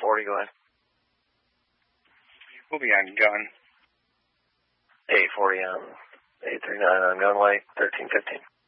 840, go ahead. We'll be on gun. 840 on 839 on gun light, 1315.